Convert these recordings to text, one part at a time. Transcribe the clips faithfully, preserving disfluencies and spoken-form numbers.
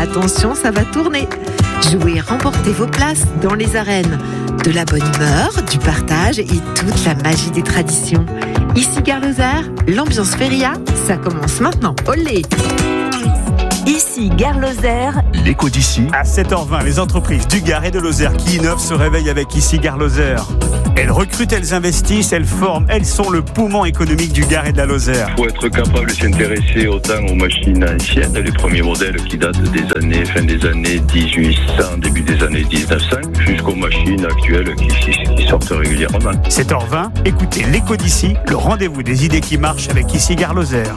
attention, ça va tourner. Jouez et remportez vos places dans les arènes. De la bonne humeur, du partage et toute la magie des traditions. Ici Gare Lozère, l'ambiance feria, ça commence maintenant. Olé! Ici Gare Lozère, l'écho d'ici. À sept heures vingt, les entreprises du Gard et de Lozère qui innovent se réveillent avec Ici Gare Lozère. Elles recrutent, elles investissent, elles forment, elles sont le poumon économique du Gard et de la Lozère. Il faut être capable de s'intéresser autant aux machines anciennes, les premiers modèles qui datent des années, fin des années dix-huit cents, début des années dix-neuf cents, jusqu'aux machines actuelles qui, qui sortent régulièrement. sept heures vingt, écoutez l'écho d'ici, le rendez-vous des idées qui marchent avec Ici Gare Lozère.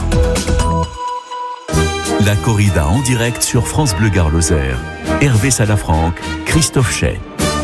La corrida en direct sur France Bleu Gard Lozère. Hervé Salafranc, Christophe Chay.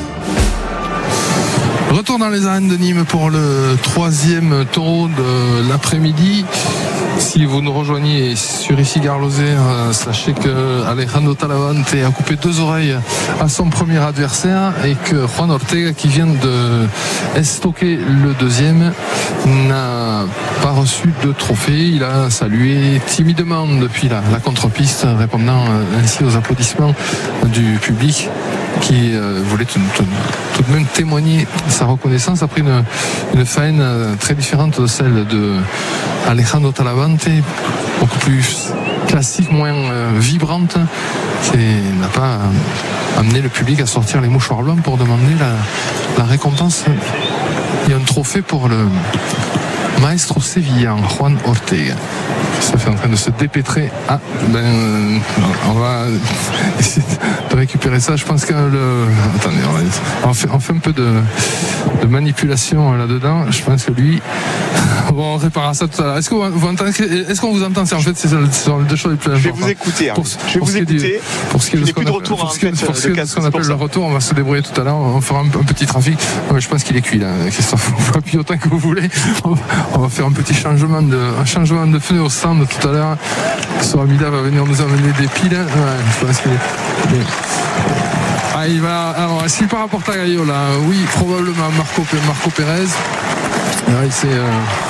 Retour dans les arènes de Nîmes pour le troisième taureau de l'après-midi. Si vous nous rejoignez sur Ici Gare Lozère, sachez que Alejandro Talavante a coupé deux oreilles à son premier adversaire et que Juan Ortega, qui vient de estoquer le deuxième, n'a pas reçu de trophée. Il a salué timidement depuis la, la contre-piste, répondant ainsi aux applaudissements du public qui euh, voulait tout, tout, tout de même témoigner sa reconnaissance après une, une faine très différente de celle de Alejandro Talavante, beaucoup plus classique, moins euh, vibrante. C'est n'a pas amené le public à sortir les mouchoirs blancs pour demander la, la récompense. Il y a un trophée pour le maestro sévillan Juan Ortega. Ça fait en train de se dépêtrer. Ah, ben, euh, on va essayer de récupérer ça. Je pense que le. Attendez, on, va... on, fait, on fait un peu de, de manipulation là-dedans. Je pense que lui. Bon, on réparera ça tout à l'heure. Est-ce qu'on vous entend... Est-ce qu'on vous entend? C'est en fait, c'est sur les deux choses les plus importantes. Je vais vous écouter. Hein. Pour, je vais vous écouter. Pour ce qui est de ce qu'on appelle, pour ce qui est de ce qu'on appelle le retour, on va se débrouiller tout à l'heure. On fera un, un petit trafic. Non, mais je pense qu'il est cuit là, Christophe. Vous pouvez appuyer autant que vous voulez. On va, on va faire un petit changement de, un changement de pneu au stand tout à l'heure. Soamida va venir nous amener des piles. Ouais, je pense qu'il est... Ah, il va. Alors, est-ce qu'il part à Portagaio là? Oui, probablement Marco, Marco Pérez. Ouais, c'est. Euh...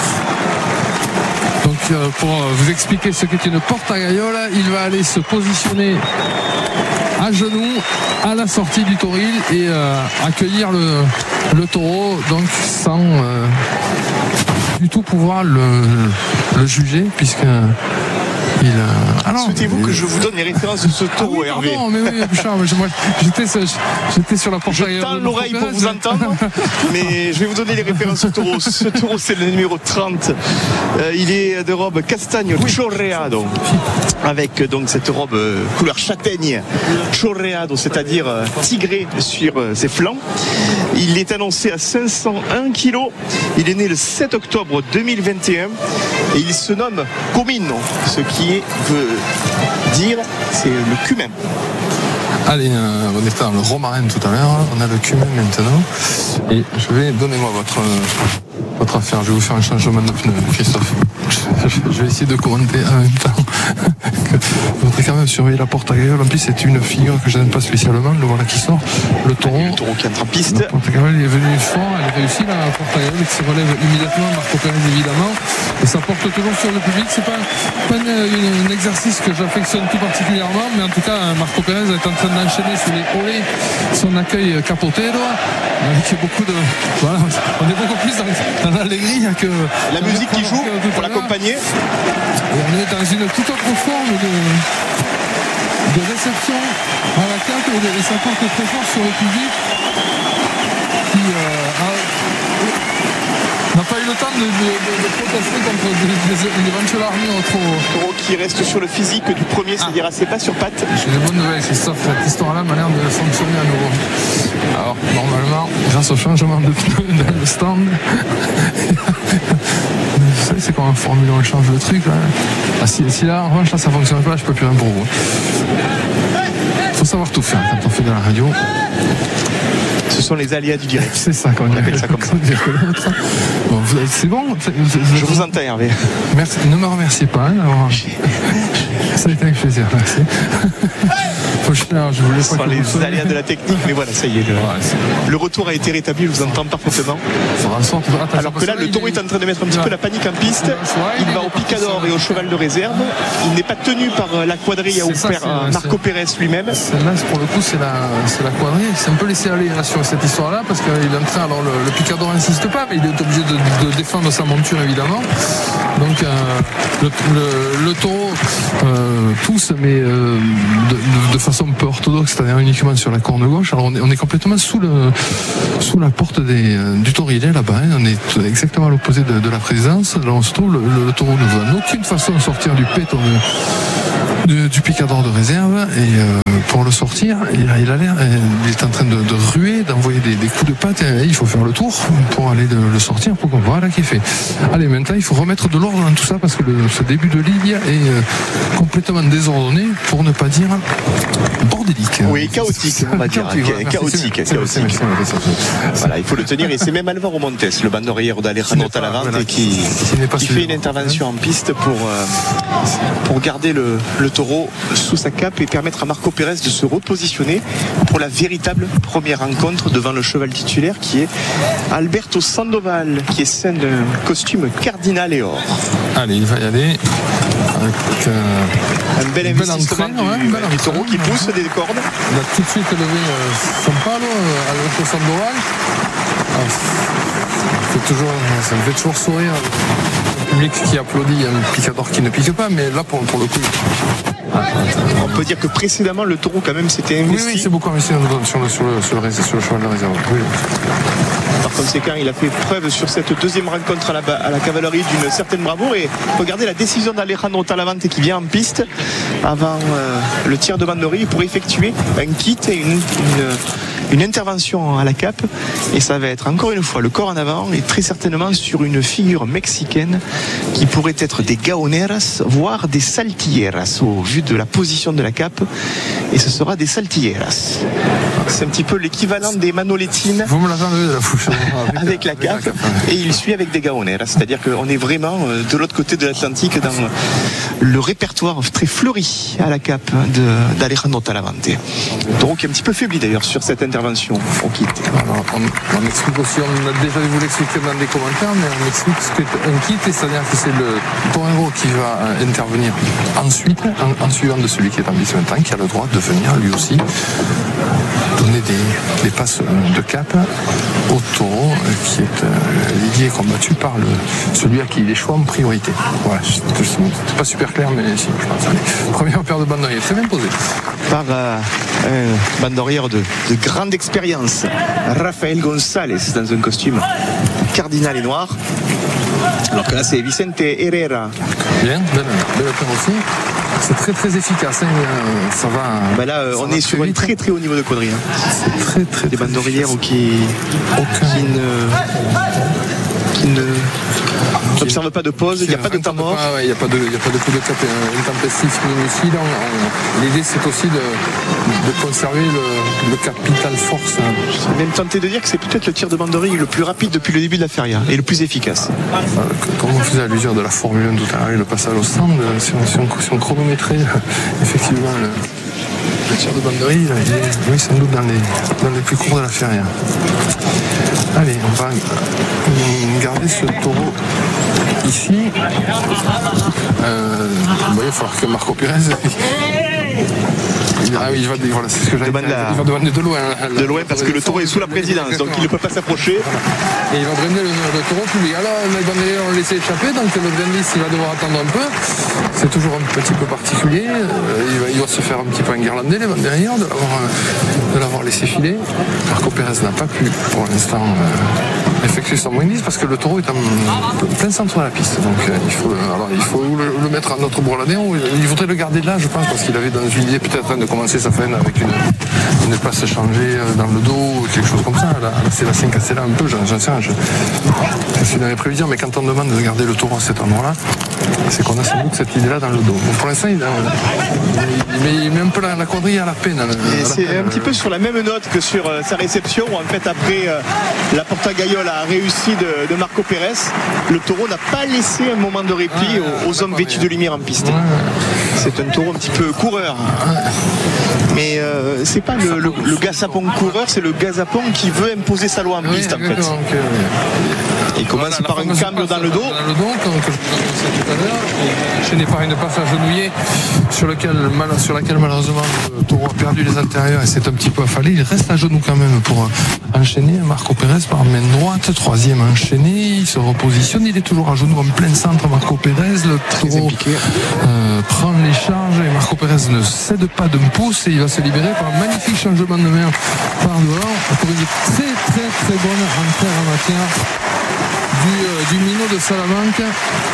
Donc, euh, pour vous expliquer ce qu'est une Portagaio, là, il va aller se positionner à genoux à la sortie du tauril et euh, accueillir le, le taureau, donc sans euh, du tout pouvoir le, le juger, puisque. Il, euh... Alors, souhaitez-vous il... que je vous donne les références de ce taureau, ah oui, Hervé? Non, mais oui, Bouchard, moi, j'étais, j'étais sur la Portagaio. Je tends l'oreille pour vous entendre, mais je vais vous donner les références du taureau. Ce taureau, c'est le numéro trente. Euh, il est de robe castagne chorreado, avec donc cette robe couleur châtaigne chorreado, c'est-à-dire tigré sur ses flancs. Il est annoncé à cinq cent un kilos. Il est né le sept octobre deux mille vingt et un et il se nomme Comino, ce qui veut dire c'est le cumin. Allez, euh, on était dans le romarin tout à l'heure, on a le cumin maintenant. Et je vais, donnez-moi votre, euh, votre affaire, je vais vous faire un changement de pneu, Christophe. Je vais essayer de commenter en même temps. Vous devez quand même surveiller la Portagaio. En plus, c'est une figure que je n'aime pas spécialement. Le voilà qui sort. Le taureau. Le taureau qui entre en piste. La Portagaio, il est venu fort. Elle est réussie, la Portagaio, qui se relève immédiatement. Marco Pérez, évidemment. Et ça porte toujours sur le public. C'est pas, pas une, une, un exercice que j'affectionne tout particulièrement. Mais en tout cas, Marco Pérez est en train d'enchaîner sur les olés son accueil capotero. Avec beaucoup de. Voilà. On est beaucoup plus dans, dans l'allégrie que. La musique qui joue pour l'accompagner. Et on est dans une toute autre forme de, de réception à la carte et ça porte très fort sur le public qui euh, a, n'a pas eu le temps de, de, de, de protester contre une éventuelle armure trop. Taureau qui reste sur le physique du premier, ah. c'est-à-dire à ses pas sur pattes. J'ai une bonne nouvelle, Christophe, cette histoire-là m'a l'air de fonctionner à nouveau. Alors, normalement, grâce au changement de pneu dans le stand, vous savez, c'est comme un Formule un, on change le truc là. Ah, si, si là, en revanche, là, ça fonctionne pas, je peux plus rien pour vous. Il faut savoir tout faire quand on fait de la radio. Ce sont les aléas du direct. C'est ça qu'on appelle ça comme ça. Bon, c'est bon. Je vous entends, Hervé. Merci. Ne me remerciez pas. Hein, alors... ça a été avec plaisir. Merci. Faut juste accélère. Je voulais Sans les aléas de la technique, mais voilà, ça y est. Le, ouais, le retour a été rétabli, je vous entends parfaitement. Alors que là, le taureau est en train de mettre un petit peu la panique en piste. Il va au picador et au cheval de réserve. Il n'est pas tenu par la quadrille à offert Marco Pérez lui-même. Là, pour le coup, c'est la, c'est la quadrille. Il s'est un peu laissé aller là, sur cette histoire-là parce qu'il est en train. Alors, le, le picador n'insiste pas, mais il est obligé de, de défendre sa monture évidemment. Donc, euh, le, le, le taureau euh, pousse, mais euh, de, de, de façon peu orthodoxe, c'est-à-dire uniquement sur la corne gauche. Alors, on est, on est complètement sous, le, sous la porte des, du taurillet là-bas. Hein. On est exactement à l'opposé de, de la présidence. Là, on se trouve, le, le, le taureau ne veut en aucune façon sortir du péton du, du picador de réserve. Et euh, pour le sortir, il a, il a l'air, il est en train de, de ruer, d'envoyer des, des coups de patte. Et il faut faire le tour pour aller de, le sortir pour qu'on voit là qu'il fait. Allez, maintenant, il faut remettre de l'ordre dans tout ça parce que le, ce début de ligne est euh, complètement désordonné, pour ne pas dire bordélique. Oui, chaotique, on va dire. Chaotique, chaotique. C'est merci, chaotique. merci, merci, merci. Voilà, il faut le tenir. Et c'est même Alvaro Montes, le banderier d'Alejandro Talavante, voilà, qui, qui, qui fait une intervention en piste pour, euh, pour garder le, le taureau sous sa cape et permettre à Marco Pérez de se repositionner pour la véritable première rencontre devant le cheval titulaire qui est Alberto Sandoval, qui est scène d'un costume cardinal et or. Allez, il va y aller avec euh, un bel investissement du, ouais, du, du taureau qui pousse des cordes. Il a tout de suite levé euh, son palo, euh, Alberto Sandoval. Ah, ça, fait toujours, ça me fait toujours sourire. Le public qui applaudit un picador qui ne pique pas, mais là pour, pour le coup. On peut dire que précédemment le taureau quand même s'était investi. Oui, oui, c'est beaucoup investi sur le, sur le, sur le, sur le cheval de réserve. Oui. Par conséquent, il a fait preuve sur cette deuxième rencontre à la, à la cavalerie d'une certaine bravoure. Et regardez la décision d'Alejandro Talavante qui vient en piste avant euh, le tir de banderie pour effectuer un kit et une, une, une intervention à la cape. Et ça va être encore une fois le corps en avant et très certainement sur une figure mexicaine qui pourrait être des gaoneras, voire des saltilleras au vu de la position de la cape. Et ce sera des saltilleras. C'est un petit peu l'équivalent des manolettines. Vous me l'avez enlevé de la bouche. Avec la cape, et il suit avec des gaoneras, c'est-à-dire qu'on est vraiment de l'autre côté de l'Atlantique dans le répertoire très fleuri à la cape d'Alejandro Talavante. Donc qui est un petit peu faibli d'ailleurs sur cette intervention. On quitte. Alors, on, on explique aussi, on a déjà vu l'expliquer dans des commentaires, mais on explique ce qu'on quitte, c'est-à-dire que c'est le torero qui va intervenir ensuite, en, en suivant de celui qui est en piste maintenant, qui a le droit de venir lui aussi donner des, des passes de cap au taureau qui est euh, lié et combattu par le, celui à qui il échoue en priorité. Voilà, c'est pas super clair, mais si, je pense. Allez, première paire de banderiers, très bien posée. Par euh, un banderière de, de grande expérience, Rafael González, dans un costume cardinal et noir. Alors que là, c'est Vicente Herrera. Bien, belle, belle paire aussi. C'est très très efficace, hein. Ça va. Bah là, ça on va est sur un très très haut niveau de quadrille. Hein. C'est très très. Des banderières qui, Aucun... qui ne, qui ne n'observent pas de pause, il n'y a pas de temps mort. Il n'y a pas de, il n'y a pas de coup de cap intempestif minuscule. L'idée c'est aussi de, de conserver le, le capital force. Je suis même tenté de dire que c'est peut-être le tir de banderille le plus rapide depuis le début de la feria et le plus efficace. Comme on faisait allusion de la Formule un tout à l'heure, le passage au stand, si on, si on, si on chronométrait effectivement le, le tir de banderille, il est oui, sans doute dans les, dans les plus courts de la feria. Allez, on va garder ce taureau ici. Euh, vous voyez, il va falloir que Marco Pérez. Ah oui, il va, voilà, c'est ce que j'avais dit. Il va demander de loin. Hein, de loin parce que le taureau est sous la présidence, donc il ne peut pas s'approcher. Et il va brander le, le taureau public. Alors, les bandeliers ont laissé échapper, donc le brandis, il va devoir attendre un peu. C'est toujours un petit peu particulier. Euh, il, va, il va se faire un petit peu enguirlander, les bandeliers, de l'avoir, de l'avoir laissé filer. Marco Pérez n'a pas pu, pour l'instant, euh, effectuer son brandis parce que le taureau est en plein centre de la piste. Donc, euh, il faut, alors, il faut le, le mettre à notre bourladin. Il faudrait le garder là, je pense, parce qu'il avait dans une idée peut-être de commencer sa fin avec une, une passe changée dans le dos ou quelque chose comme ça. Là, là c'est la cinq cassée là un peu, j'en, j'en sais rien. Je, je suis dans les prévisions, mais quand on demande de garder le taureau à cet endroit-là, c'est qu'on a sans doute cette idée-là dans le dos. Bon, pour l'instant, il, a, il, il met un peu la, la quadrille à la peine. À la, Et c'est peine, un petit peu sur la même note que sur euh, sa réception, où en fait, après euh, la Porta Gaiola réussi de, de Marco Pérez, le taureau n'a pas laissé un moment de répit ouais, aux, aux hommes vêtus de lumière en piste. Ouais. C'est un taureau un petit peu coureur. Mais euh, c'est pas le, le, le gazapon coureur, c'est le gazapon qui veut imposer sa loi en Oui, piste en fait. donc, euh, Il commence voilà, par un câble dans le dos. Dans le dos, comme je disais tout à l'heure, et enchaîné par une passe agenouillée sur, lequel, mal, sur laquelle malheureusement le taureau a perdu les antérieurs et c'est un petit peu affalé. Il reste à genoux quand même pour enchaîner. Marco Pérez par main droite, troisième enchaîné, il se repositionne, il est toujours à genoux en plein centre. Marco Pérez, le taureau euh, prend les charges et Marco Pérez ne cède pas d'un pouce et il va se libérer par un magnifique changement de main par devant pour une très très très bonne entrée en matière du, euh, du minot de Salamanque,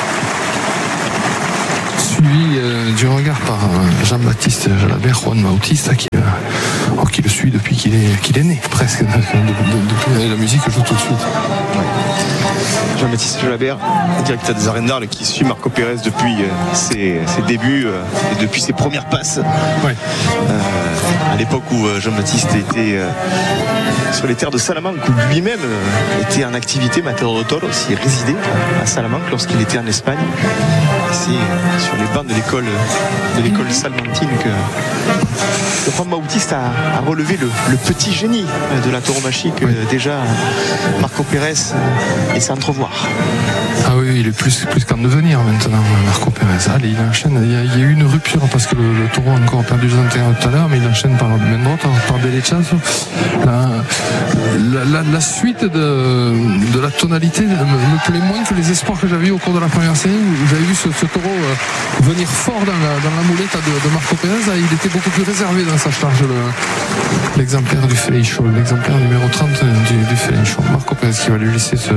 suivi euh, du regard par euh, Jean-Baptiste Jalabert, Juan Bautista qui, euh, oh, qui le suit depuis qu'il est, qu'il est né presque, de, de, de, depuis la musique joue tout de suite. Jean-Baptiste Jalabert, directeur des arènes d'Arles, qui suit Marco Pérez depuis euh, ses, ses débuts euh, et depuis ses premières passes. Ouais. Euh, à l'époque où euh, Jean-Baptiste était euh, sur les terres de Salamanque, où lui-même euh, était en activité, Matador de Toros, il résidait à Salamanque lorsqu'il était en Espagne. Et c'est euh, sur les bancs de l'école de l'école salmantine que le Juan Bautista a, a relevé le, le petit génie de la tauromachie que euh, déjà Marco Pérez euh, laissait entrevoir. Ah oui, il est plus, plus qu'en devenir maintenant, Marco Pérez. Allez, il enchaîne. Il y a, il y a eu une rupture parce que le, le taureau a encore perdu les antérieurs tout à l'heure, mais il enchaîne par la main droite, par Belechazo. La, la, la, la suite de, de la tonalité me, me plaît moins que les espoirs que j'avais eu au cours de la première série où j'avais vu ce, ce taureau euh, venir fort dans la, dans la moulette de, de Marco Pérez. Là, il était beaucoup plus réservé dans sa charge, le, l'exemplaire du Felicio, l'exemplaire numéro trente du, du Felicio. Marco Pérez qui va lui laisser ce.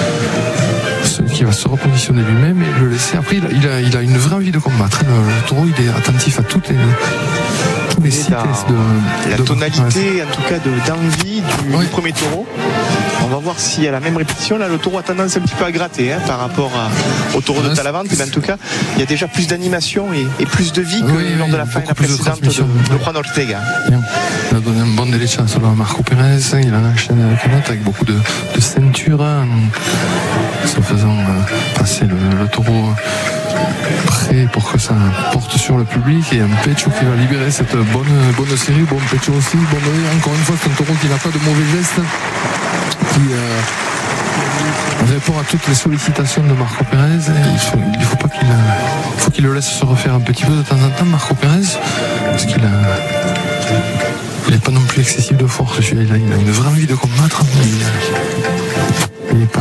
qui va se repositionner lui-même et le laisser. Après, il a, il a, il a une vraie envie de combattre. Le, le taureau, il est attentif à toutes les, tous les cycles de la de, tonalité, en tout cas, de, d'envie du, oui. du premier taureau. On va voir si à la même répétition, là, le taureau a tendance un petit peu à gratter hein, par rapport à, au taureau de Talavante. Mais en tout cas, il y a déjà plus d'animation et, et plus de vie que oui, lors oui, de la fin précédente de, de, de Juan Ortega. Bien. Il a donné un bon délai de chance à Marco Pérez. Il en enchaîné avec un autre avec beaucoup de, de ceinture, hein, se faisant euh, passer le, le taureau prêt pour que ça porte sur le public et un Pecho qui va libérer cette bonne, bonne série. Bon Pecho aussi, bon, encore une fois c'est un taureau qui n'a pas de mauvais gestes, qui euh, répond à toutes les sollicitations de Marco Pérez. Il faut, il faut pas qu'il il faut qu'il le laisse se refaire un petit peu de temps en temps, Marco Pérez, parce qu'il a il n'est pas non plus excessif de force, celui-là. Il a, il a une vraie envie de combattre, mais il n'est pas.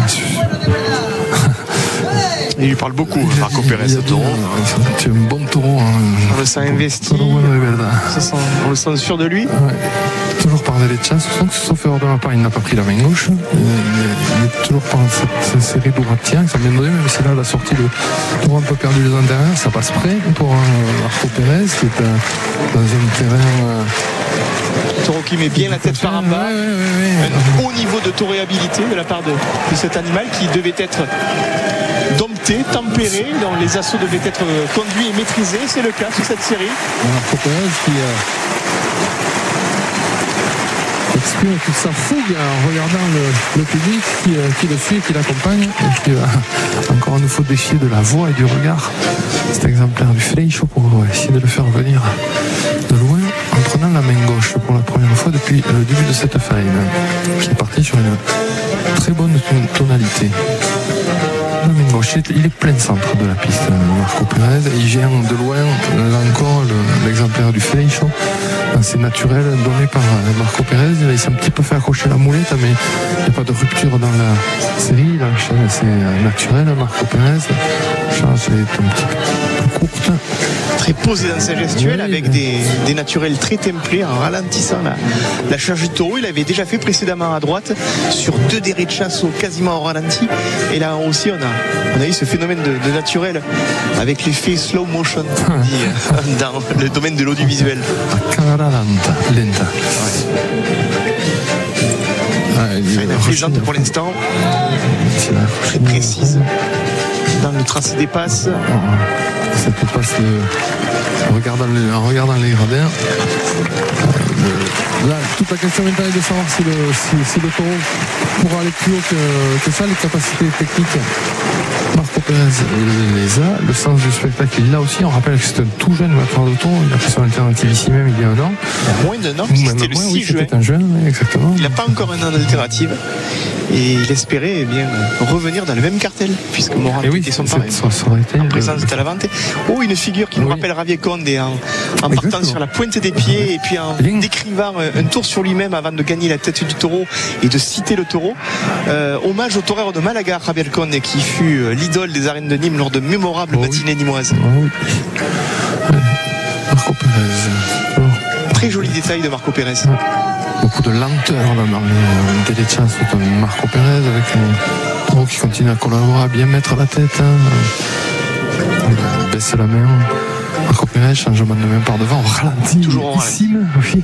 Il lui parle beaucoup, il Marco il, Pérez, il ce taureau. C'est un bon taureau. Hein. On le sent investi. On le sent sûr de lui. Ouais. Toujours par des chances, sauf erreur de ma part, il n'a pas pris la main gauche. Il, il, il est toujours par cette, cette série droitière. Ça vient de même si là, la sortie, le taureau un peu perdu les antérieurs. Ça passe près pour euh, Marco Pérez, qui est euh, dans un terrain. Euh, taureau qui met bien la tête par en bas. Ouais, ouais, ouais, ouais. Un haut niveau de tauréabilité de la part de, de cet animal qui devait être dompté, tempéré, dont les assauts devaient être conduits et maîtrisés. C'est le cas sur cette série. Marco Pérez qui euh, exprime toute sa fougue en regardant le, le public qui, euh, qui le suit, qui l'accompagne et qui va euh, encore une fois défier de la voix et du regard cet exemplaire du Fleisch pour essayer de le faire venir de loin en prenant la main gauche pour la première fois depuis le début de cette faille, qui est parti sur une très bonne tonalité. La main gauche, il est plein centre de la piste, Marco Pérez. Il vient de loin, là encore, le, l'exemplaire du Fleisch. C'est naturel, donné par Marco Pérez. Il s'est un petit peu fait accrocher la moulette, mais il n'y a pas de rupture dans la série. La chaîne, c'est naturel. Marco Pérez, la charge est un petit peu plus courte. Très posé dans sa gestuelle, oui, avec des, des naturels très templés, en ralentissant la, la charge du taureau. Il avait déjà fait précédemment à droite sur deux dérés de chasse quasiment au ralenti. Et là aussi, on a, on a eu ce phénomène de, de naturel avec l'effet slow motion dit, dans le domaine de l'audiovisuel. Camera lenta, lenta. Ouais. Une présente pour l'instant, très précise dans le tracé des passes. Cette passe, en regardant les, en regardant les gradins, euh, là, toute la question maintenant est de savoir si le, si, si le taureau pourra aller plus haut que, que ça, les capacités techniques. Marco Pérez les a, le sens du spectacle il l'a aussi. On rappelle que c'est un tout jeune batteur de taureau, il a fait son alternative ici même il y a un an. Il y a moins d'un an, c'était le six oui, juin. C'était un juin, oui, exactement. Il n'a pas encore un an d'alternative et il espérait eh bien, revenir dans le même cartel, puisque Moral oui, était son parrain. Ça, ça aurait été en le... présence de Talavante. Oh, une figure qui oui. nous rappelle Javier Conde et en, en partant sur la pointe des pieds et puis en Bien. décrivant un tour sur lui-même avant de gagner la tête du taureau et de citer le taureau. Euh, hommage au torero de Malaga, Javier Conde, qui fut l'idole des arènes de Nîmes lors de mémorables oh, matinées oui. nîmoises. Oh, oui. Marco Pérez. Très joli détail de Marco Pérez. Ouais. Beaucoup de lenteur dans les délais de chance de Marco Pérez avec un taureau qui continue à collaborer, à bien mettre la tête. Hein. Il baisse la main. Marco Pérez, changement de main par devant, on ralentit. Toujours en ralenti. Oui.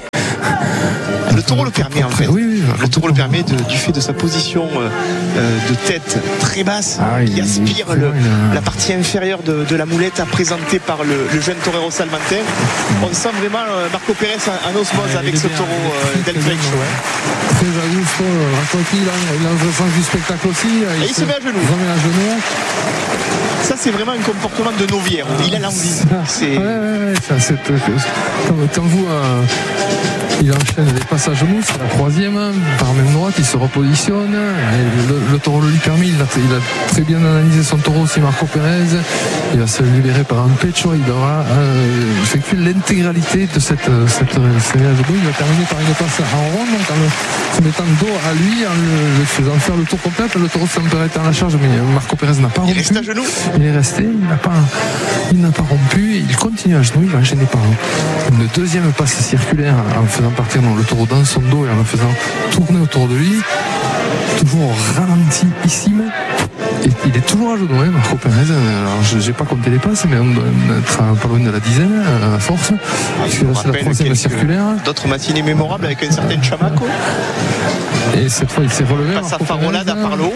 Le taureau le permet en fait. Oui, oui, le taureau le permet de, du fait de sa position euh, de tête très basse ah, qui il, aspire il, le, il, la partie inférieure de, de la moulette présentée par le, le jeune torero salmantin. On sent vraiment euh, Marco Pérez en, en osmose ouais, avec ce bien, taureau euh, Del Flecho. Ouais. Très à gusto, raconté, il a, il a le sens du spectacle aussi. Il, Et il se met à genoux. Il se met à genoux. Ça c'est vraiment un comportement de novière. Il a l'envie. C'est... Ouais, ouais, ouais, ça, c'est, quand, quand vous euh, il enchaîne les passes à genoux, c'est la troisième, par même droite, il se repositionne. Et le, le taureau le lui permet, il a, il a très bien analysé son taureau aussi, Marco Pérez. Il va se libérer par un pecho, il aura euh, effectué l'intégralité de cette, cette série à genoux. Il va terminer par une passe en rond, donc en le, se mettant dos à lui, en le, le faisant faire le tour complet. Le taureau semble être en la charge, mais Marco Pérez n'a pas rompu. Il reste à genoux. Il est resté, il n'a pas, il n'a pas rompu, et il continue à genoux, il va enchaîner par une deuxième passe circulaire en faisant partir dans le taureau dans son dos et en le faisant tourner autour de lui, toujours ralentissime. Et il est toujours à genoux, hein, Marco Pérez. Alors, je n'ai pas compté les passes, mais on doit être pas loin de la dizaine à force. Parce que là, c'est la troisième circulaire. D'autres matinées mémorables avec un certain Chamaco. Et cette fois, il s'est relevé. Passe à Farolada par le haut.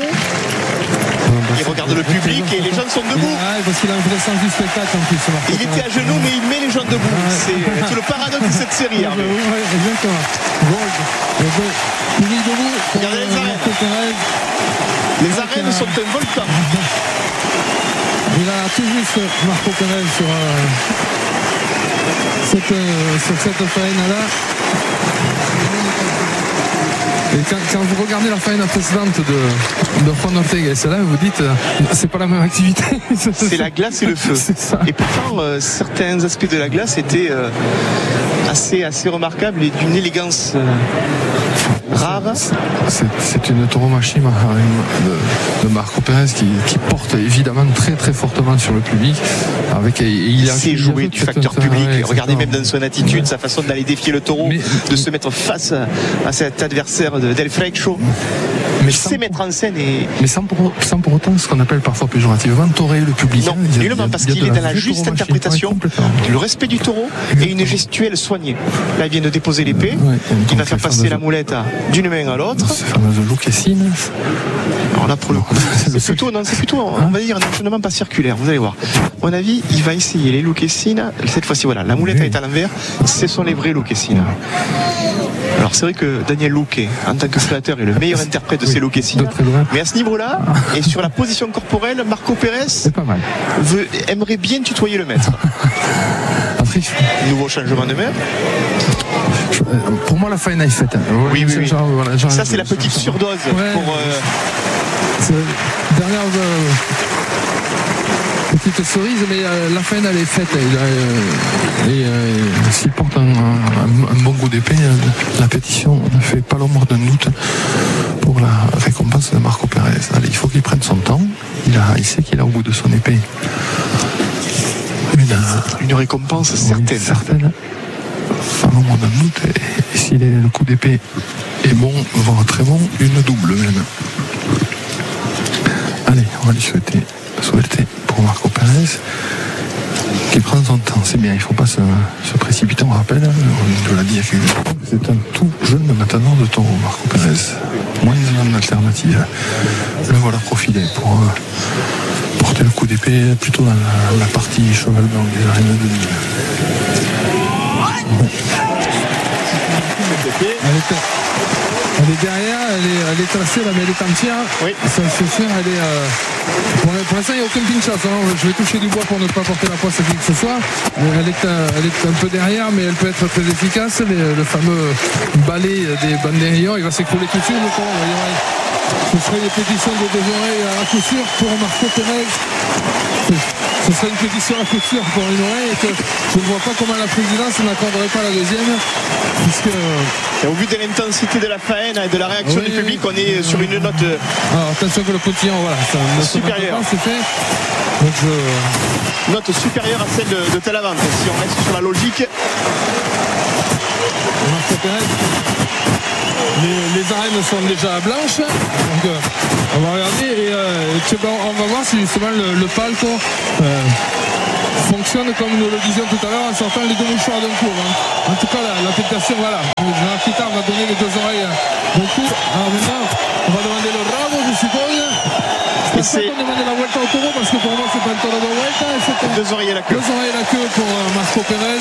Il regarde le public et les gens sont debout. Ah, parce qu'il a un vrai sens du spectacle en plus. Il était à genoux, mais il met les gens debout. Ah, c'est ouais. tout le paradoxe de cette série. Ouais, ouais, exactement. Gold. Il est debout. Regardez les arènes. Les arènes sont un volcan. Il a tout juste Marco Pérez sur, euh, cette, euh, sur cette faena-là. Et quand, quand vous regardez la faena précédente de, de Juan Ortega et celle-là, vous dites, euh, c'est pas la même activité. C'est la glace et le feu. Et pourtant, euh, certains aspects de la glace étaient euh, assez, assez remarquables et d'une élégance euh, rare. C'est, c'est une tauromachie de, de Marco Pérez qui, qui porte évidemment très très fortement sur le public. Avec, et il il sait jouer du facteur un, public. Ouais, regardez même dans son attitude, ouais. sa façon d'aller défier le taureau, mais, de mais, se mettre face à, à cet adversaire de Del Flecho. Mais il sait mettre en scène et... Mais sans pour, sans pour autant ce qu'on appelle parfois péjorativement torer le public. Non, nullement, parce qu'il est dans la juste interprétation, le respect du taureau et une gestuelle soignée. Là, il vient de déposer l'épée, ouais, il va faire passer la moulette d'une main à l'autre. Ce fameux Lucchesine. Alors là, pour le coup, c'est plutôt, non, c'est plutôt, on va dire, un enchaînement pas circulaire. Vous allez voir. À mon avis, il va essayer les Lucchesine. Cette fois-ci, voilà, la moulette est à l'envers. Ce sont les vrais Lucchesine. Alors c'est vrai que Daniel Luque, en tant que flatteur, est le meilleur interprète de oui, ces Lucchesine. Mais à ce niveau-là, et sur la position corporelle, Marco Pérez veut, aimerait bien tutoyer le maître. Nouveau changement de main. Pour moi, la faena est faite. Oui, oui, oui. Genre, voilà, genre, ça, c'est la petite surdose. Ouais. Pour, euh... Dernière euh, petite cerise, mais euh, la faena, elle est faite. Il a, euh, et euh, s'il porte un, un, un bon goût d'épée, euh, la pétition ne fait pas l'ombre d'un doute pour la récompense de Marco Pérez. Allez, il faut qu'il prenne son temps. Il, a, il sait qu'il a au bout de son épée une, une récompense oui, certaine. certaine. Sans l'ombre d'un doute. Et, et s'il est, le coup d'épée est bon, voire très bon, une double même. Allez, on va lui souhaiter, souhaiter pour Marco Pérez qui prend son temps. C'est bien, il ne faut pas se, se précipiter. On rappelle, on l'a dit il y a quelques jours, c'est un tout jeune matador de taureau, Marco Pérez. Moins d'une alternative. Le voilà profilé pour euh, porter le coup d'épée plutôt dans la, la partie cheval blanc des arènes de Nîmes. Bon. effet. Elle est, elle est derrière, elle est, elle est tracée là, mais elle est entière. Oui. Ça, c'est sûr, elle est. Euh, pour pour l'instant, il n'y a aucun pinchas. Hein. Je vais toucher du bois pour ne pas porter la poisse à qui que ce soit. Elle est, elle est un peu derrière, mais elle peut être très efficace. Les, le fameux balai des bandérillons, il va s'écrouler tout de suite. Donc, on va y avoir, ce serait des pétitions de deux oreilles à coup sûr pour Marco Pérez. Ce serait une pétition à coup sûr pour une oreille et que je ne vois pas comment la présidence n'accorderait pas la deuxième. Puisque... Et au vu de l'intensité de la faïne et de la réaction oui, du public, on est sur une note. Alors attention que le potillon, voilà, ça supérieure. C'est fait. Donc je... Note supérieure à celle de, de Talavante. Si on reste sur la logique. Marco Pérez. Les, les arènes sont déjà blanches. Donc euh, on va regarder et euh, on va voir si justement le, le palco euh, fonctionne comme nous le disions tout à l'heure en sortant les deux mouchoirs d'un coup. Hein. En tout cas la, la pétation, voilà. Le général Kittar va donner les deux oreilles d'un coup. Alors maintenant on va demander le rabo, je suppose. Je pense qu'on demande la vuelta au taureau parce que pour moi c'est pas le taureau de vuelta. C'est deux oreilles à la queue. Deux oreilles à la queue pour euh, Marco Pérez.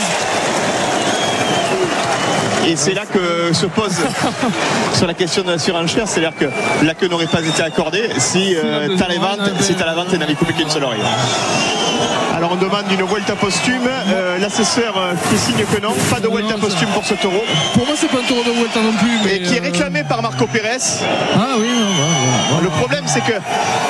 Et c'est là que se pose sur la question de la surenchère, c'est-à-dire que la queue n'aurait pas été accordée si euh, Talavante si Talavante n'avait coupé qu'une seule oreille. Alors on demande une vuelta posthume, euh, l'assesseur euh, fait signe que non, pas de vuelta posthume pour ce taureau. Pour moi c'est pas un taureau de vuelta non plus. Mais et qui est réclamé euh... par Marco Pérez. Ah oui, non, bah, bah, bah. Le problème c'est que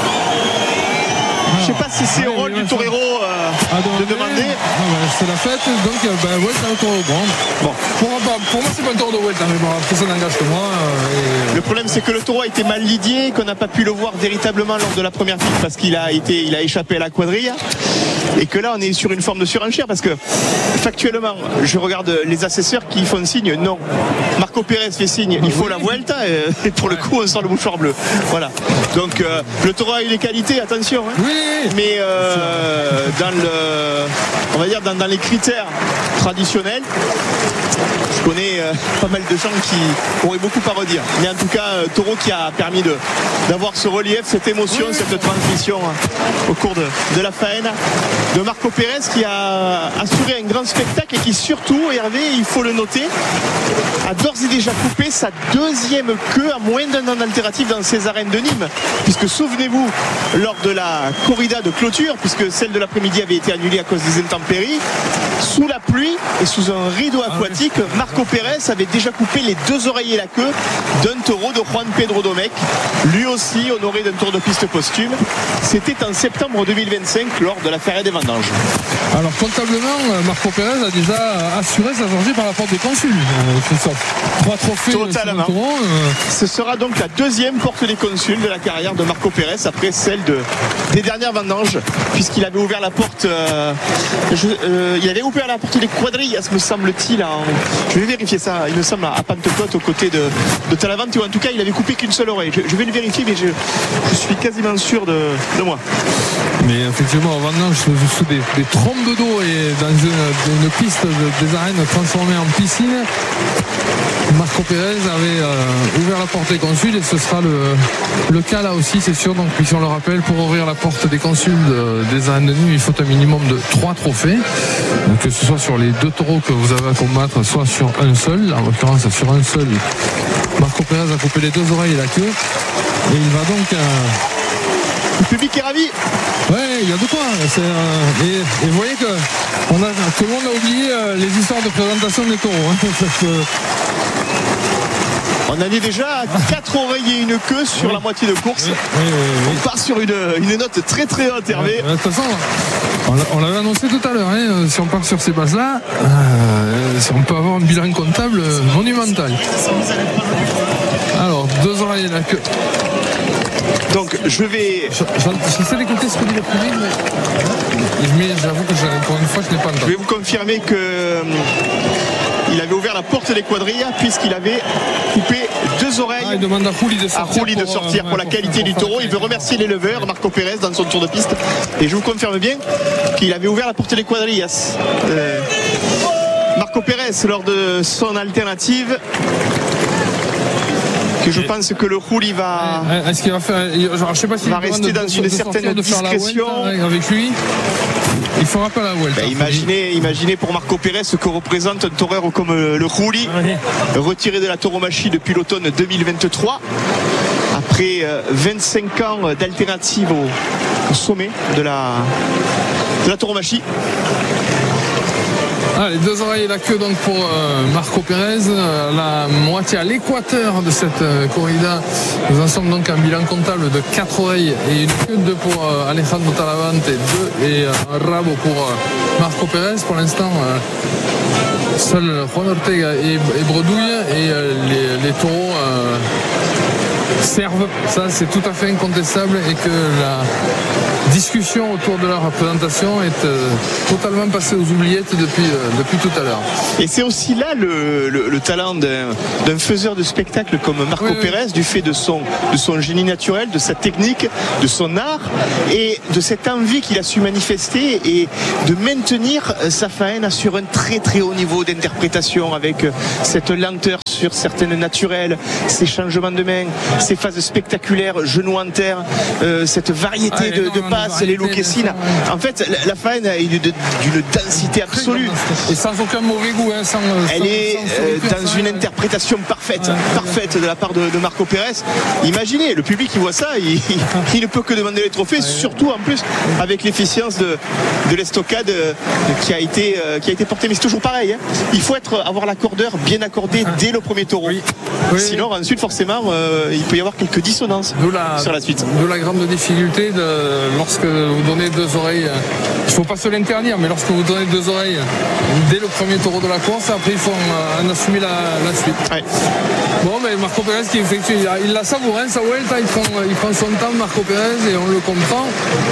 je sais pas si c'est au rôle du torero euh, de demander. Ah bah, c'est la fête, donc bah ouais, c'est un taureau. Bon, bon. Pour, bah, pour moi, c'est pas un taureau de Vuelta, mais bon, après ça n'engage que moi. Euh, et... Le problème, c'est que le taureau a été mal lidié, qu'on n'a pas pu le voir véritablement lors de la première pique parce qu'il a été, il a échappé à la quadrille. Et que là, on est sur une forme de surenchère parce que factuellement, je regarde les assesseurs qui font signe non. Marco Pérez fait signe, il faut oui. la Vuelta et, et pour le coup, on sort le mouchoir bleu. Voilà. Donc euh, le taureau a eu les qualités, attention. Hein. Oui. Mais euh, dans le, on va dire dans, dans les critères traditionnels, je connais euh, pas mal de gens qui auraient beaucoup à redire. Mais en tout cas, euh, taureau qui a permis de d'avoir ce relief, cette émotion, oui. cette transmission hein, au cours de, de la faine de Marco Pérez qui a assuré un grand spectacle et qui surtout, Hervé, il faut le noter, a d'ores et déjà coupé sa deuxième queue à moins d'un an d'altérative dans ces arènes de Nîmes. Puisque souvenez-vous, lors de la corrida de clôture, puisque celle de l'après-midi avait été annulée à cause des intempéries, sous la pluie et sous un rideau aquatique, Marco Pérez avait déjà coupé les deux oreillers et la queue d'un taureau de Juan Pedro Domecq, lui aussi honoré d'un tour de piste posthume. C'était en septembre deux mille vingt-cinq lors de la Feria des Vendanges. Alors comptablement, Marco Pérez a déjà assuré sa sortie par la porte des consuls. Euh, Trois trophées. Totalement. Taureau, euh... Ce sera donc la deuxième porte des consuls de la carrière de Marco Pérez après celle de, des dernières vendanges, puisqu'il avait ouvert la porte. Euh, je, euh, il avait ouvert la porte des quadrilles, me semble-t-il. En, je vais vérifier ça. Il me semble à Pentecôte aux côtés de, de Talavante, ou en tout cas, il avait coupé qu'une seule oreille. Je, je vais le vérifier, mais je, je suis quasiment sûr de, de moi. Mais effectivement, en vendange, sous des, des trombes d'eau et dans une, une piste de, des arènes transformée en piscine, Marco Pérez avait euh, ouvert la porte des consuls et ce sera le, le cas là aussi, c'est sûr. Donc, si on le rappelle, pour ouvrir la porte des consuls de, des arènes de Nîmes, il faut un minimum de trois trophées. Donc, que ce soit sur les deux taureaux que vous avez à combattre, soit sur un seul. En l'occurrence, sur un seul, Marco Pérez a coupé les deux oreilles et la queue. Et il va donc. Euh, Le public est ravi. Ouais, il y a de quoi. C'est, euh, et, et vous voyez que on a, tout le monde a oublié euh, les histoires de présentation des taureaux. Hein, parce que... On avait déjà quatre oreilles et une queue sur oui. la moitié de course. Oui, oui, oui, oui. On part sur une, une note très très haute, Hervé. De toute façon, on l'avait annoncé tout à l'heure. Hein, si on part sur ces bases-là, euh, on peut avoir un bilan comptable monumental. Alors, deux oreilles et la queue. Donc je vais. J'essaie d'écouter ce que dit le public, mais, mais j'avoue que pour une fois je n'ai pas le temps. Je vais vous confirmer que euh, il avait ouvert la porte des quadrilles puisqu'il avait coupé deux oreilles. Ah, il demande à Rouli de sortir, à Rouli de sortir pour, pour, pour la qualité pour, pour, du taureau. Il veut remercier l'éleveur Marco Pérez dans son tour de piste. Et je vous confirme bien qu'il avait ouvert la porte des quadrilles. Euh, Marco Pérez lors de son alternative. Que je pense que le Rouli va. Est-ce qu'il va faire. Genre, je sais pas s'il va rester dans de, une de certaine sortir, de discrétion avec lui. il fera pas la Vuelta. Ben, imaginez, imaginez pour Marco Pérez ce que représente un torero comme le Juli, ouais. retiré de la tauromachie depuis l'automne deux mille vingt-trois. Après vingt-cinq ans d'alternative au, au sommet de la, de la tauromachie. Ah, les deux oreilles et la queue donc pour euh, Marco Pérez, euh, la moitié à l'équateur de cette euh, corrida. Nous en sommes donc un bilan comptable de quatre oreilles et une queue, deux pour euh, Alejandro Talavante et deux et euh, un rabo pour euh, Marco Pérez. Pour l'instant, euh, seul Juan Ortega et, et Bredouille et euh, les, les taureaux euh, servent. Ça, c'est tout à fait incontestable et que la discussion autour de leur présentation est euh, totalement passée aux oubliettes depuis, euh, depuis tout à l'heure. Et c'est aussi là le, le, le talent d'un, d'un faiseur de spectacle comme Marco oui, Pérez, oui. du fait de son, de son génie naturel, de sa technique, de son art et de cette envie qu'il a su manifester et de maintenir sa faena sur un très très haut niveau d'interprétation avec cette lenteur sur certaines naturelles, ces changements de main, ces phases spectaculaires, genoux en terre, euh, cette variété ah, de, de passes, les loquessines. En fait, la, la faena est d'une densité absolue. Et sans aucun mauvais goût. Hein, sans, Elle sans, est sans euh, dans ça, une ouais. interprétation parfaite, ouais, parfaite de la part de, de Marco Pérez. Imaginez, le public qui voit ça, il, il, il ne peut que demander les trophées, ouais. surtout en plus avec l'efficience de, de l'estocade euh, qui a été euh, qui a été portée. Mais c'est toujours pareil. Hein. Il faut être avoir l'accordeur bien accordé dès le premier taureau. Oui. Oui. Sinon, ensuite, forcément, euh, il peut y avoir quelques dissonances la, sur la suite. D'où la grande difficulté de, lorsque vous donnez deux oreilles. Il ne faut pas se l'interdire, mais lorsque vous donnez deux oreilles dès le premier taureau de la course, après il faut en, en assumer la, la suite. Ouais. Bon, mais Marco Pérez qui effectue, il la savoure, hein, sa Vuelta, il prend, il prend son temps, Marco Pérez, et on le comprend.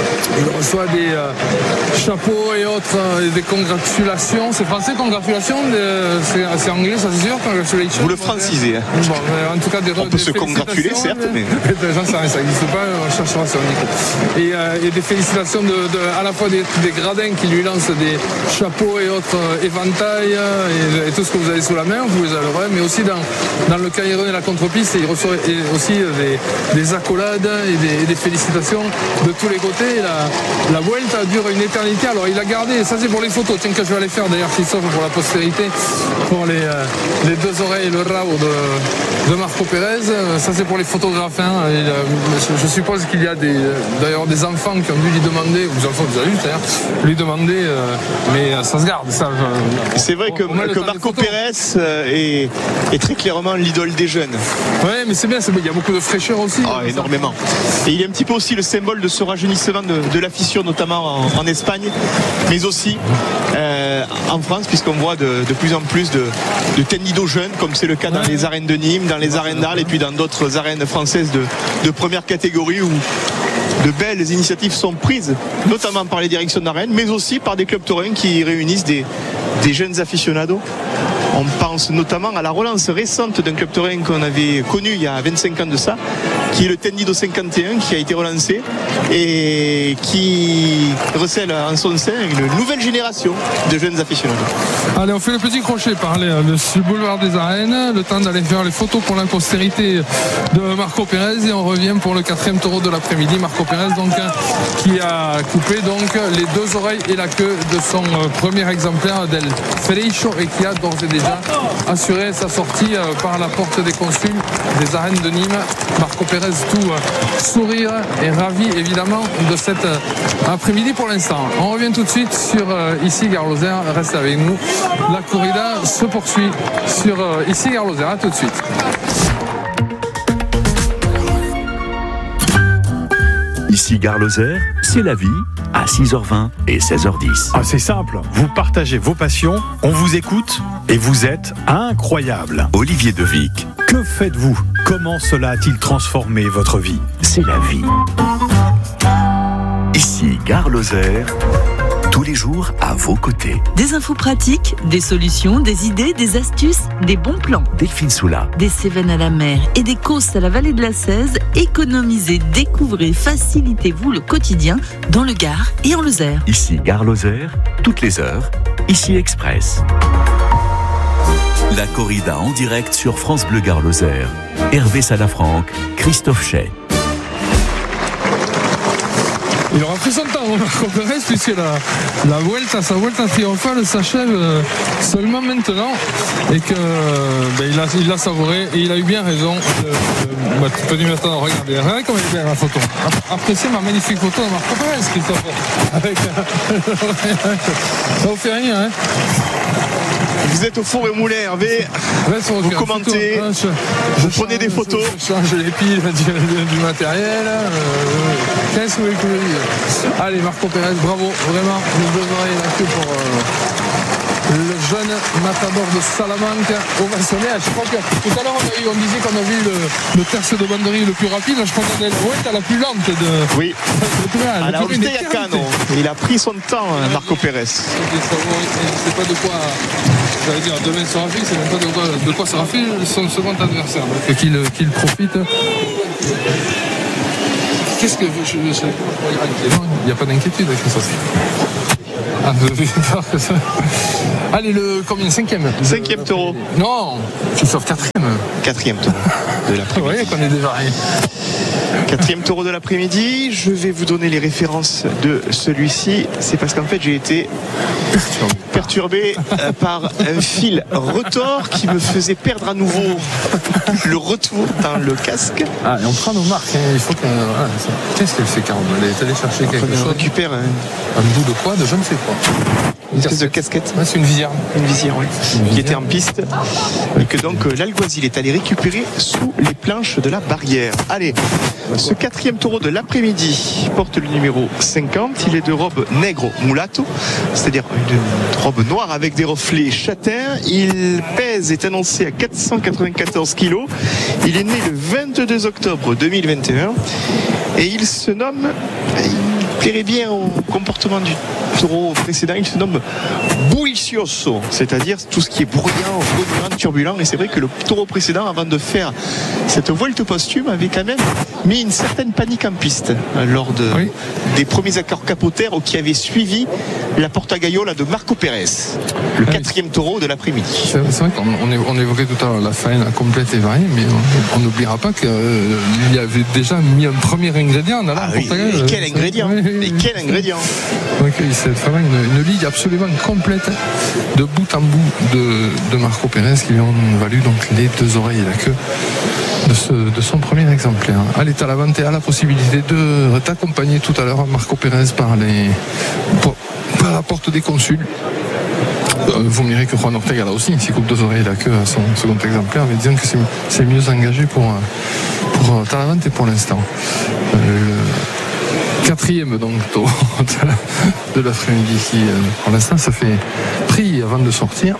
Il reçoit des euh, chapeaux et autres, euh, des congratulations. C'est français, congratulations, de, c'est, c'est anglais, ça c'est sûr, congratulations. Vous le francisez. Hein. Bon, en tout cas, des, on peut se congratuler, certes, mais. J'en sais rien, ça n'existe pas, on cherchera sur le et, euh, et des félicitations de, de, à la fois des, des gradins qui lui lancent des chapeaux et autres euh, éventails et, et tout ce que vous avez sous la main, vous les avez, mais aussi dans, dans le Caïron et la contre-piste, il reçoit aussi des, des accolades et des, et des félicitations de tous les côtés. La, la Vuelta dure une éternité. Alors il a gardé, ça c'est pour les photos, tiens que je vais aller faire d'ailleurs Christophe pour la postérité, pour les, euh, les deux oreilles et le rabo de, de Marco Pérez. Ça c'est pour les photographes. Hein. Et, euh, je, je suppose qu'il y a des, d'ailleurs des enfants qui ont dû lui demander, ou des enfants des adultes d'ailleurs, lui demander, euh, mais ça se garde. Ça, je, c'est vrai que, que Marco Pérez est, est très clairement l'idole des jeunes. Oui, mais c'est bien, c'est bien, il y a beaucoup de fraîcheur aussi. Oh, énormément. Et il est un petit peu aussi le symbole de ce rajeunissement de, de l'afition, notamment en, en Espagne, mais aussi euh, en France, puisqu'on voit de, de plus en plus de, de tendidos jeunes, comme c'est le cas dans ouais. les arènes de Nîmes, dans les arènes d'Arles et puis dans d'autres arènes françaises de, de première catégorie où de belles initiatives sont prises, notamment par les directions d'arènes, mais aussi par des clubs taurins qui réunissent des, des jeunes aficionados. On pense notamment à la relance récente d'un club taurin qu'on avait connu il y a vingt-cinq ans de ça, qui est le Tendido cinquante et un, qui a été relancé et qui recèle en son sein une nouvelle génération de jeunes aficionados. Allez, on fait le petit crochet par le boulevard des Arènes, le temps d'aller faire les photos pour la postérité de Marco Pérez et on revient pour le quatrième taureau de l'après-midi. Marco Pérez donc qui a coupé donc les deux oreilles et la queue de son premier exemplaire d'El Freixo et qui a d'ores et déjà assuré sa sortie par la porte des consuls des arènes de Nîmes. Marco Pérez tout sourire et ravi évidemment de cet après-midi pour l'instant. On revient tout de suite sur Ici Gare Lozère, reste avec nous. La corrida se poursuit sur Ici Gare Lozère. À tout de suite. Ici Gare Lozère, c'est la vie à six heures vingt et seize heures dix. Ah, c'est simple, vous partagez vos passions, on vous écoute et vous êtes incroyable. Olivier Devic. Que faites-vous ? Comment cela a-t-il transformé votre vie ? C'est la vie. Ici Gare Lozère, tous les jours à vos côtés. Des infos pratiques, des solutions, des idées, des astuces, des bons plans. Delphine Soula. Des Cévennes à la mer et des Causses à la vallée de la Cèze. Économisez, découvrez, facilitez-vous le quotidien dans le Gard et en Lozère. Ici Gare Lozère, toutes les heures. Ici Express. La corrida en direct sur France Bleu Gare Lozère. Hervé Salafranc, Christophe Chay. Il aura pris son temps, Marco Pérez, puisque la, la Vuelta, sa Vuelta triomphale s'achève seulement maintenant et que ben, il, a, il l'a savouré et il a eu bien raison. Euh, tu peux maintenant regarder, regardez comme elle est belle la photo. Appréciez ma magnifique photo de Marco Pérez, Christophe. Avec, ça vous fait rien, hein? Vous êtes au four et moulin, Hervé. Vous commentez, photo, hein, je, vous je prenez change, des photos. Je, je change les piles du, du matériel. Euh, Qu'est-ce que vous voulez que je vous dise? Allez, Marco Pérez, bravo, vraiment. Nous deux oreilles la queue pour euh, le jeune matador de Salamanque ovationné. Je crois que tout à l'heure, on, a eu, on disait qu'on a vu le, le terce de banderie le plus rapide. Je crois qu'on est ouais, la plus lente de. Oui. De, à la Olympiacano. Il a pris son temps, Marco Pérez. C'est pas de quoi. J'allais dire, demain sera fait, c'est même pas de quoi, de quoi sera fait son second adversaire. Donc qu'il qu'il profite. Qu'est-ce que je, je, je, il n'y a pas d'inquiétude avec ça. Ah, que ça. Allez, le combien? Cinquième. Cinquième taureau. Non, tu sauves quatrième. Quatrième taureau de l'après-midi. Vous voyez qu'on est déjà rien. Quatrième taureau de l'après-midi. Je vais vous donner les références de celui-ci. C'est parce qu'en fait, j'ai été perturbé, perturbé euh, par un fil retors qui me faisait perdre à nouveau le retour dans le casque. Ah, et on prend nos marques. Hein. Il faut que. Voilà, qu'est-ce qu'elle fait, Carole? Elle est allée chercher quelque on chose. On récupère un... un bout de quoi? De je ne sais quoi. Une espèce de casquette. Ouais, c'est une visière. Une visière, oui. Une visière. Qui était en piste. Et que donc euh, l'Alguazil est allé récupérer sous les planches de la barrière. Allez, ce quatrième taureau de l'après-midi porte le numéro cinquante. Il est de robe nègre mulatto, c'est-à-dire une robe noire avec des reflets châtains. Il pèse, est annoncé à quatre cent quatre-vingt-quatorze kilos. Il est né le vingt-deux octobre deux mille vingt et un. Et il se nomme... Il plairait bien au comportement du taureau précédent, il se nomme bullicioso, c'est-à-dire tout ce qui est bruyant, remuant, turbulent. Et c'est vrai que le taureau précédent, avant de faire cette volte posthume, avait quand même mis une certaine panique en piste lors de, oui. des premiers accords capotaires qui avaient suivi la Porta Gaiola de Marco Pérez, le quatrième taureau de l'après-midi. C'est vrai qu'on on évoquait tout à l'heure la faine complète et variée, mais on n'oubliera pas qu'il euh, y avait déjà mis un premier ingrédient dans la ah, Porta Gaiola. Et quel ingrédient oui, oui, Et quel ingrédient Donc, c'est vraiment une, une ligue absolument complète de bout en bout de, de Marco Pérez qui lui ont valu donc les deux oreilles et la queue de, ce, de son premier exemplaire. Allez, Talavante a la possibilité de t'accompagner tout à l'heure, Marco Pérez, par, les, par, par la porte des consuls. Euh, vous me direz que Juan Ortega là aussi, s'il coupe deux oreilles et la queue à son second exemplaire, mais disons que c'est, c'est mieux engagé pour, pour Talavante pour l'instant. Euh, le quatrième donc de l'après-midi qui, pour l'instant, ça fait prix avant de sortir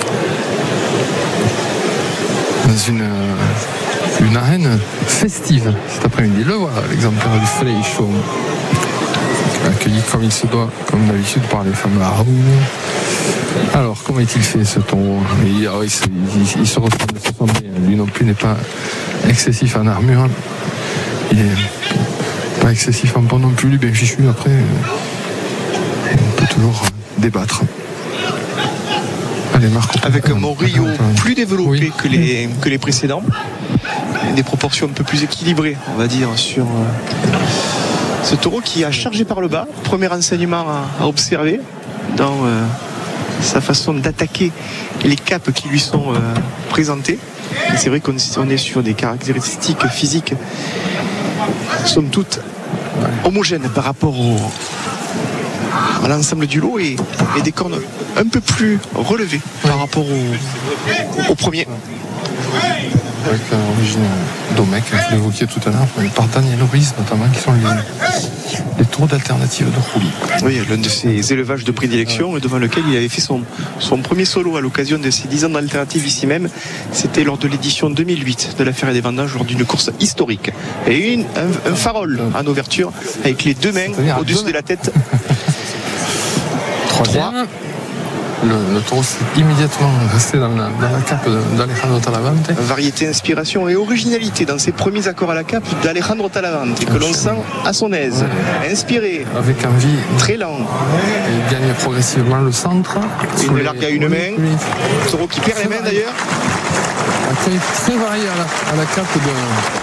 dans une une arène festive cet après-midi. Le voilà, l'exemplaire du Fleischo, accueilli comme il se doit, comme d'habitude, par les fameux Arou. Alors, comment est-il fait ce taureau? il, il, il, il se ressemble de façon, lui non plus n'est pas excessif en armure. Il est pas excessif en pont non plus, lui bien fichu. Après, on peut toujours débattre. Allez, Marco. Avec un Morillo plus développé oui. que, les, que les précédents. Des proportions un peu plus équilibrées, on va dire, sur euh, ce taureau qui a chargé par le bas. Premier enseignement à, à observer dans euh, sa façon d'attaquer les capes qui lui sont euh, présentées. Et c'est vrai qu'on on est sur des caractéristiques physiques somme toute homogènes par rapport au, à l'ensemble du lot et, et des cornes un peu plus relevées par rapport au, au premier. Avec l'origine d'Omec, que vous évoquiez tout à l'heure, par Daniel Ruiz notamment, qui sont les, les tours d'alternative de Roulis. Oui, l'un de ses élevages de prédilection, devant lequel il avait fait son, son premier solo à l'occasion de ses dix ans d'alternative ici même. C'était lors de l'édition deux mille huit de la Feria des Vendanges, lors d'une course historique. Et une, un, un farol en ouverture, avec les deux mains au-dessus de la tête. Troisième. Le, le taureau s'est immédiatement resté dans la, dans la cape d'Alejandro Talavante. Variété, inspiration et originalité dans ses premiers accords à la cape d'Alejandro Talavante, que l'on sent à son aise, ouais. Inspiré, avec envie, très lent. Il gagne progressivement le centre. Une les... largue à une main. Oui. Le taureau qui perd très les mains varié. D'ailleurs. Accueil très varié à la, à la cape de.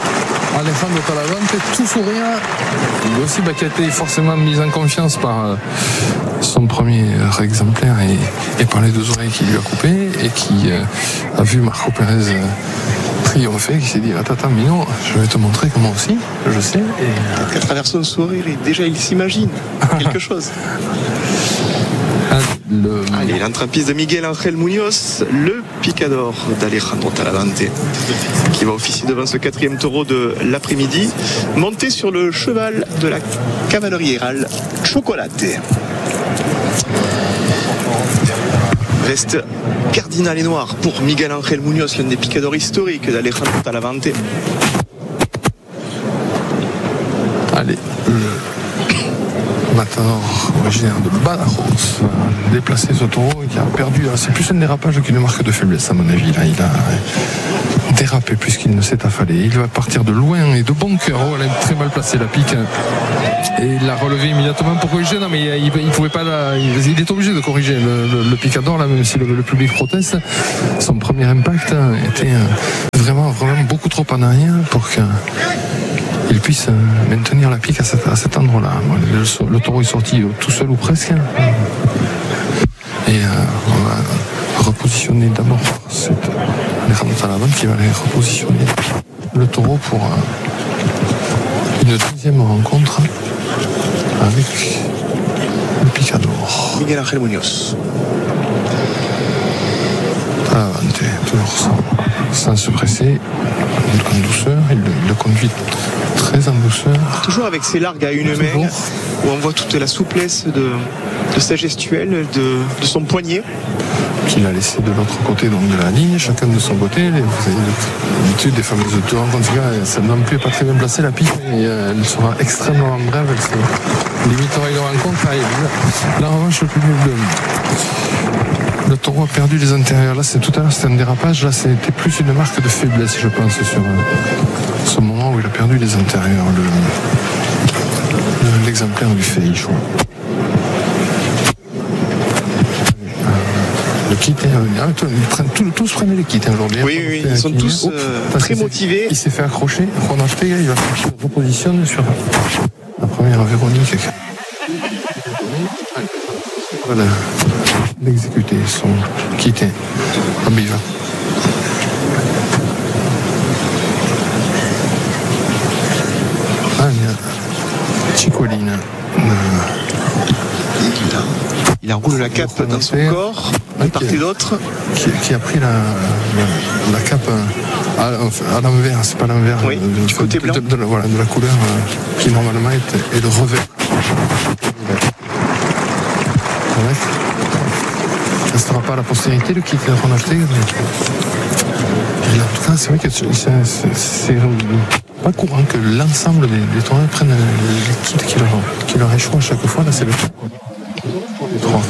Alejandro Talavante, tout sourire. Lui aussi bah, qui a été forcément mis en confiance par euh, son premier exemplaire et, et par les deux oreilles qu'il lui a coupées et qui euh, a vu Marco Pérez euh, triompher, qui s'est dit attends, attends, mais non, je vais te montrer comment aussi, je sais. Et à travers son sourire, déjà il s'imagine quelque chose. Le... Allez, l'entreprise de Miguel Ángel Muñoz, le picador d'Alejandro Talavante, qui va officier devant ce quatrième taureau de l'après-midi, monté sur le cheval de la Cavalleria Chocolate. Reste cardinal et noir pour Miguel Ángel Muñoz, l'un des picadors historiques d'Alejandro Talavante. Allez, le matador originaire de Badajoz a déplacé ce taureau et qui a perdu. C'est plus un dérapage qu'une marque de faiblesse à mon avis. Là, il a dérapé puisqu'il ne s'est affalé. Il va partir de loin et de bon cœur. Oh, elle a très mal placé la pique et il l'a relevé immédiatement pour corriger. Non, mais il, il pouvait pas. La, il, il est obligé de corriger le, le, le picador là, même si le, le public proteste. Son premier impact était vraiment, vraiment beaucoup trop en arrière pour que il puisse maintenir la pique à cet, à cet endroit-là. Le, le taureau est sorti tout seul ou presque. Et euh, on va repositionner d'abord cette Alejandro Talavante qui va aller repositionner le taureau pour euh, une deuxième rencontre avec le picador. Miguel Ángel Muñoz. Talavante, toujours sans, sans se presser, en douceur, il le, il le conduit très en douceur. Toujours avec ses largues à une main, où on voit toute la souplesse de, de sa gestuelle, de, de son poignet. Qu'il a laissé de l'autre côté donc de la ligne, chacun de son côté. Vous avez l'habitude des fameuses tours. En tout cas, ça non plus pas très bien placé la pique, et euh, elle sera extrêmement brève. Elle se limitera une rencontre. Là, en revanche, le plus le, le taureau a perdu les intérieurs. Là, c'est tout à l'heure, c'était un dérapage. Là, c'était plus une marque de faiblesse, je pense, sur euh, ce moment où il a perdu les intérieurs. Le, le, l'exemplaire du Fei, je crois. Le kit, euh, ils prennent, tous, tous prennent les kits aujourd'hui. Oui, oui, ils sont tous euh, très motivés. Il s'est fait accrocher. Ronan Ortega, il va se repositionner sur la première Véronique. Voilà, d'exécuter son kit. Comme il va. Ah, il y a Chicolina. Euh, Il enroule la cape dans son corps, de part et d'autre. Qui, qui a pris la, la, la cape à, à l'envers, c'est pas l'envers. Oui, de, du côté de, blanc. De, de, de, voilà, de la couleur euh, qui normalement est, est le revers. Ça ne restera pas à la postérité le kit de Ronan Ortega. En tout cas, c'est vrai que c'est, c'est, c'est pas courant que l'ensemble des, des tournois prennent les kits qui leur, qui leur échouent à chaque fois. Là, c'est le cas. trois.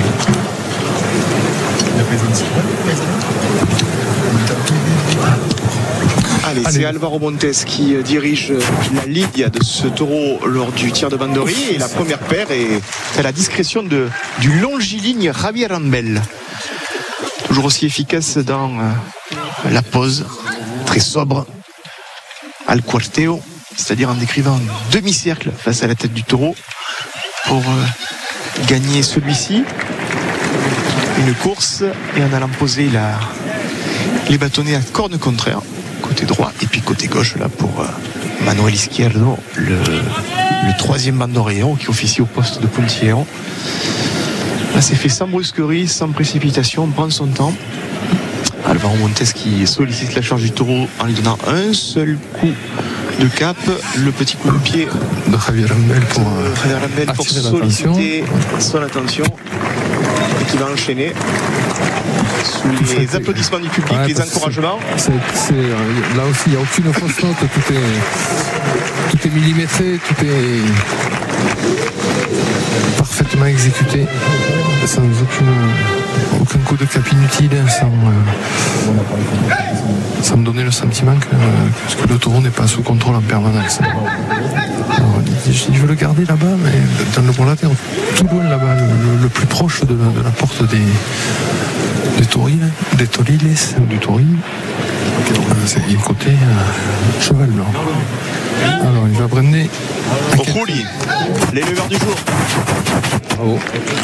Allez, Allez, c'est Alvaro Montes qui dirige la ligne de ce taureau lors du tir de banderie, et la première paire est à la discrétion de, du longiligne Javier Rambel. Toujours aussi efficace dans euh, la pose, très sobre, al cuarteo, c'est-à-dire en décrivant un demi-cercle face à la tête du taureau pour euh, gagner celui-ci, une course, et en allant poser la, les bâtonnets à corne contraire, côté droit, et puis côté gauche là pour euh, Manuel Izquierdo, le, le troisième bandoreño qui officie au poste de puntillero. Là, c'est fait sans brusquerie, sans précipitation, on prend son temps. Alvaro Montes qui sollicite la charge du taureau en lui donnant un seul coup de cap, le petit coup de pied de Javier Rambel pour, euh, Javier Rambel pour solliciter son attention, et qui va enchaîner sous les applaudissements du public, ouais, les encouragements. C'est, c'est, là aussi, il n'y a aucune fausse note, tout est, tout est millimétré, tout est parfaitement exécuté, sans aucune, aucun coup de cap inutile, sans, euh, sans me donner le sentiment que, euh, que le taureau n'est pas sous contrôle en permanence. Alors, je veux le garder là-bas, mais dans le bon latéral, tout loin là-bas, le, le plus proche de la, de la porte des, des tauriles, des toriles, du tauril. c'est il est côté euh, cheval blanc. Alors il va brander. Rouli, l'éleveur du jour. Bravo.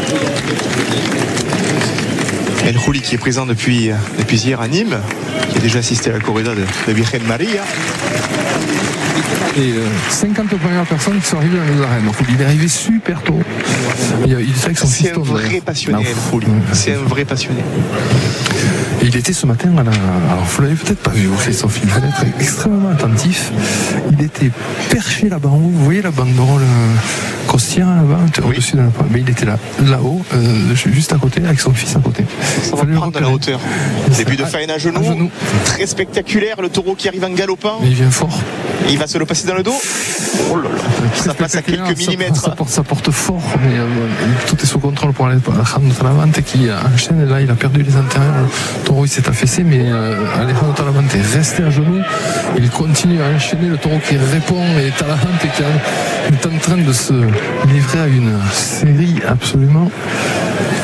El Rouli qui est présent depuis, depuis hier à Nîmes, qui a déjà assisté à la corrida de, de Virgen Maria. Et euh, cinquante premières personnes qui sont arrivées dans les arènes. Donc, il est arrivé super tôt. Il, il était avec son C'est fiston, un vrai d'ailleurs. passionné, Non. El Rouli. C'est un vrai passionné. Et il était ce matin à la... Alors vous l'avez peut-être pas vu, Christophe, il fallait être extrêmement attentif. Il était perché là-bas en haut. Vous voyez la banderole euh, costière là-bas, Oui. au-dessus de la... Mais il était là, là-haut, euh, juste à côté, avec son fils à côté. Ça va Fallait le prendre de la repérer. hauteur. Début de faine à genoux. À genoux. Très spectaculaire. Le taureau qui arrive en galopant. Mais il vient fort. Et il va se le passer dans le dos. Oh là là. Ça passe à quelques Ça- millimètres. Ça porte, ça porte fort, mais euh, tout est sous contrôle pour aller à Alejandro Talavante qui enchaîne. Et là, il a perdu les antérieurs. Le taureau, il s'est affaissé, mais euh, Alejandro Talavante est resté à genoux. Il continue à enchaîner. Le taureau qui répond et Talavante qui a- est en train de se livrer à une série absolument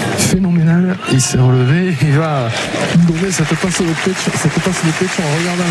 phénoménale. Il s'est relevé. Il va donner cette passe de pêche, cette passe de pêche en regardant